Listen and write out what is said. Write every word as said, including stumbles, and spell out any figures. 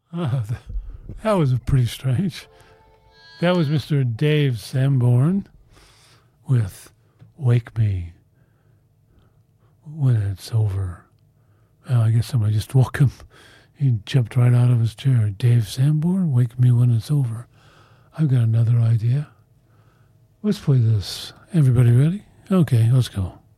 Oh, th- that was pretty strange. That was Mister Dave Sanborn with Wake Me When It's Over. Well, I guess somebody just woke him. He jumped right out of his chair. Dave Sanborn, Wake Me When It's Over. I've got another idea. Let's play this. Everybody ready? Okay, let's go.